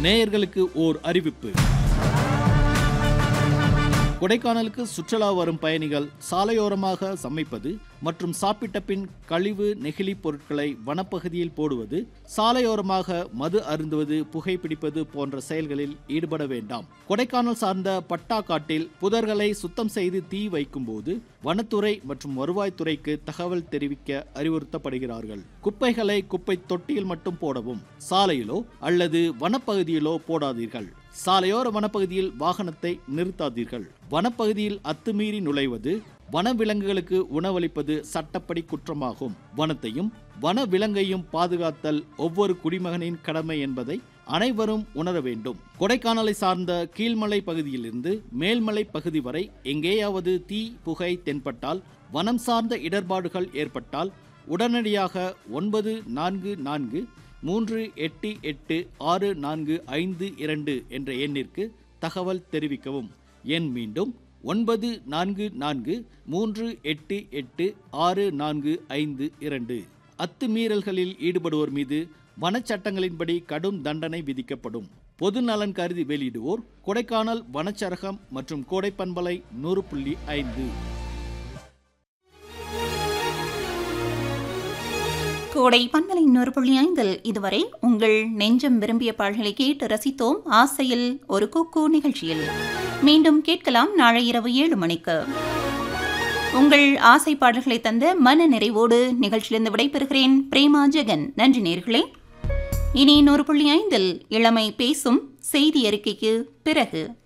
நேயர்களுக்கு ஓர் அறிவிப்பு. கொடைக்கானலுக்கு சுற்றுலா வரும் பயணிகள் சாலையோரமாக சமைப்பது மற்றும் சாப்பிட்ட பின் கழிவு நெகிழி பொருட்களை வனப்பகுதியில் போடுவது, சாலையோரமாக மது அருந்துவது, புகைப்பிடிப்பது போன்ற செயல்களில் ஈடுபட வேண்டாம். கொடைக்கானல் சார்ந்த பட்டா காட்டில் புதர்களை சுத்தம் செய்து தீ வைக்கும் போது வனத்துறை மற்றும் வருவாய்த்துறைக்கு தகவல் தெரிவிக்க அறிவுறுத்தப்படுகிறார்கள். குப்பைகளை குப்பை தொட்டியில் மட்டும் போடவும், சாலையிலோ அல்லது வனப்பகுதியிலோ போடாதீர்கள். சாலையோர வனப்பகுதியில் வாகனத்தை நிறுத்தாதீர்கள். வனப்பகுதியில் அத்துமீறி நுழைவது, வனவிலங்குகளுக்கு உணவளிப்பது சட்டப்படி குற்றமாகும். வனத்தையும் வனவிலங்கையும் பாதுகாத்தல் ஒவ்வொரு குடிமகனின் கடமை என்பதை அனைவரும் உணர வேண்டும். கொடைக்கானலை சார்ந்த கீழ்மலை பகுதியிலிருந்து மேல்மலை பகுதி வரை எங்கேயாவது தீ புகை தென்பட்டால், வனம் சார்ந்த இடர்பாடுகள் ஏற்பட்டால் உடனடியாக 9443886452 என்ற எண்ணிற்கு தகவல் தெரிவிக்கவும். எண் மீண்டும் 9443886452. அத்துமீறல்களில் ஈடுபடுவோர் மீது வனச்சட்டங்களின்படி கடும் தண்டனை விதிக்கப்படும். பொது நலன் கருதி வெளியிடுவோர் கொடைக்கானல் வனச்சரகம் மற்றும் கோடைப்பண்பலை 100.5. கோடை பண்பலை 100.5 இதுவரை உங்கள் நெஞ்சம் விரும்பிய பாடல்களை கேட்டு ரசித்தோம். ஆசையில் ஒரு குக்கூ நிகழ்ச்சியில் மீண்டும் கேட்கலாம் நாளை இரவு 7 மணிக்கு. உங்கள் ஆசை பாடல்களை தந்த மன நிறைவோடு நிகழ்ச்சியிலிருந்து விடைபெறுகிறேன். பிரேமா ஜெகன். நன்றி நேயர்களே. இனி 100.5 இளமை பேசும் செய்தி அறிக்கைக்கு பிறகு